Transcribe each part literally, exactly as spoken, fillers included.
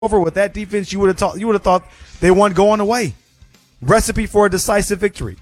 over with that defense, you would have thought you would have thought they won going away. Recipe for a decisive victory.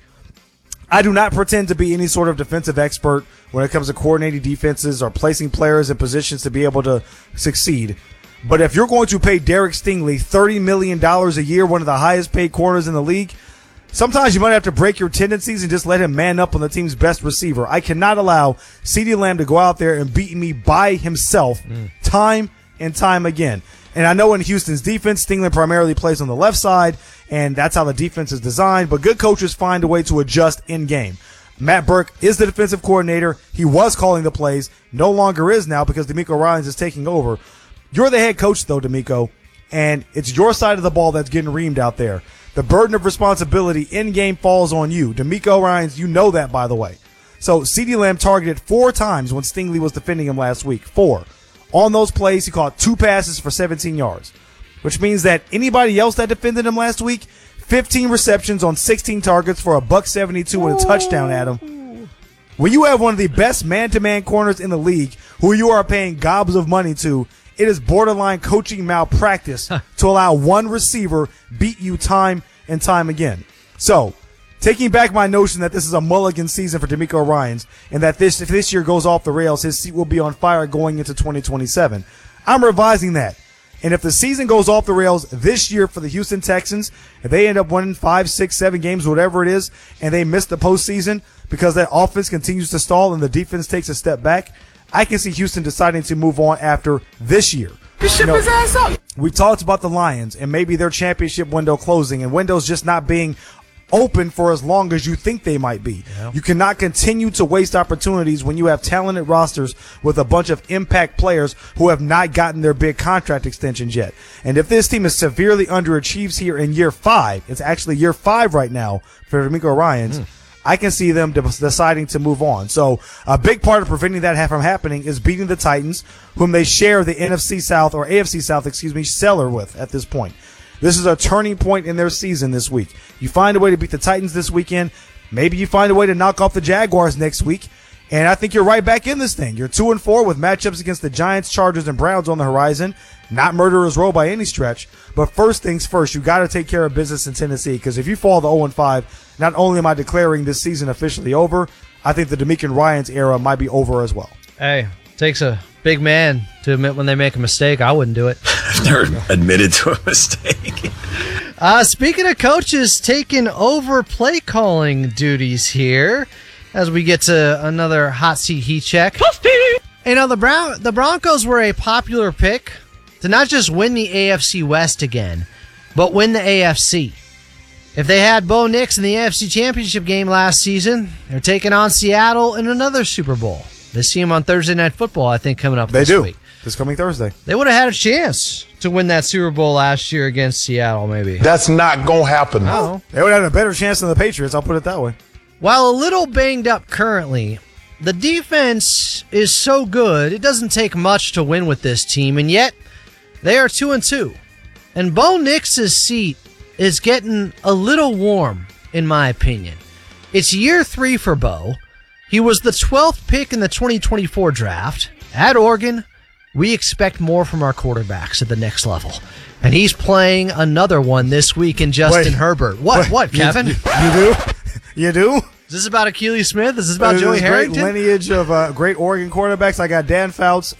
I do not pretend to be any sort of defensive expert when it comes to coordinating defenses or placing players in positions to be able to succeed. But if you're going to pay Derek Stingley thirty million dollars a year, one of the highest paid corners in the league, sometimes you might have to break your tendencies and just let him man up on the team's best receiver. I cannot allow CeeDee Lamb to go out there and beat me by himself mm. time and time again. And I know in Houston's defense, Stingley primarily plays on the left side, and that's how the defense is designed. But good coaches find a way to adjust in game. Matt Burke is the defensive coordinator. He was calling the plays, no longer is now because DeMeco Ryans is taking over. You're the head coach, though, DeMeco, and it's your side of the ball that's getting reamed out there. The burden of responsibility in game falls on you. DeMeco Ryans, you know that, by the way. So CeeDee Lamb targeted four times when Stingley was defending him last week. Four. On those plays, he caught two passes for seventeen yards, which means that anybody else that defended him last week, fifteen receptions on sixteen targets for a buck seventy-two and a touchdown, Adam. When you have one of the best man-to-man corners in the league who you are paying gobs of money to, it is borderline coaching malpractice to allow one receiver beat you time and time again. So, taking back my notion that this is a mulligan season for DeMeco Ryans and that this, if this year goes off the rails, his seat will be on fire going into twenty twenty-seven. I'm revising that. And if the season goes off the rails this year for the Houston Texans, if they end up winning five, six, seven games, whatever it is, and they miss the postseason because that offense continues to stall and the defense takes a step back, I can see Houston deciding to move on after this year. Just ship his ass up. We talked about the Lions and maybe their championship window closing and windows just not being open for as long as you think they might be. Yeah. You cannot continue to waste opportunities when you have talented rosters with a bunch of impact players who have not gotten their big contract extensions yet. And if this team is severely underachieves here in year five, it's actually year five right now for DeMeco Ryans, mm. I can see them de- deciding to move on. So a big part of preventing that from happening is beating the Titans, whom they share the N F C South or A F C South, excuse me, cellar with at this point. This is a turning point in their season this week. You find a way to beat the Titans this weekend. Maybe you find a way to knock off the Jaguars next week. And I think you're right back in this thing. You're two and four with matchups against the Giants, Chargers, and Browns on the horizon. Not murderer's row by any stretch. But first things first, you got to take care of business in Tennessee. Because if you fall to oh and five, not only am I declaring this season officially over, I think the DeMeco Ryans era might be over as well. Hey, takes a big man to admit when they make a mistake. I wouldn't do it. I've never admitted to a mistake. uh, speaking of coaches taking over play calling duties here, as we get to another hot seat heat check. You know, the Brown the Broncos were a popular pick to not just win the A F C West again, but win the A F C. If they had Bo Nix in the A F C Championship game last season, they're taking on Seattle in another Super Bowl. They see them on Thursday Night Football, I think, coming up they this do. week. This coming Thursday. They would have had a chance to win that Super Bowl last year against Seattle, maybe. That's not going to happen. No. They would have had a better chance than the Patriots, I'll put it that way. While a little banged up currently, the defense is so good, it doesn't take much to win with this team, and yet they are two and two. And Bo Nix's seat is getting a little warm, in my opinion. It's year three for Bo. He was the twelfth pick in the twenty twenty-four draft. At Oregon, we expect more from our quarterbacks at the next level. And he's playing another one this week in Justin Wait, Herbert. What, wait, what, Kevin? You, you do? You do? Is this about Akili Smith? Is this about There's Joey this Harrington? Great lineage of uh, great Oregon quarterbacks. I got Dan Fouts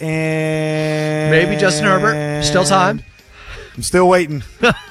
and... Maybe Justin Herbert. Still time. I'm still waiting.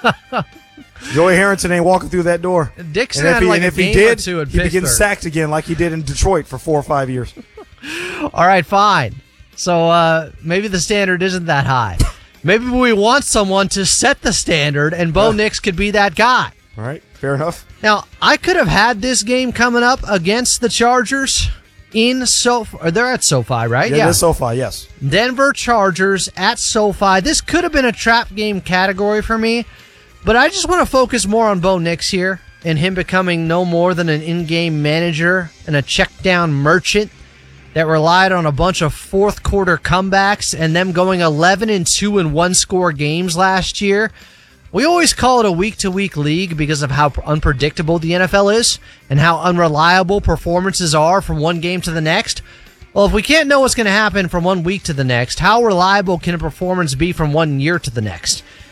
Joey Harrington ain't walking through that door. Dixon and if had he, like and a if he game did, or two at he'd be getting Pittsburgh. sacked again like he did in Detroit for four or five years. All right, fine. So uh, maybe the standard isn't that high. Maybe we want someone to set the standard, and Bo Uh. Nix could be that guy. All right, fair enough. Now, I could have had this game coming up against the Chargers in SoFi. Or they're at SoFi, right? Yeah, yeah. this SoFi, yes. Denver Chargers at SoFi. This could have been a trap game category for me, but I just want to focus more on Bo Nix here and him becoming no more than an in-game manager and a check-down merchant that relied on a bunch of fourth quarter comebacks and them going eleven and two in one score games last year. We always call it a week-to-week league because of how unpredictable the N F L is and how unreliable performances are from one game to the next. Well, if we can't know what's going to happen from one week to the next, how reliable can a performance be from one year to the next?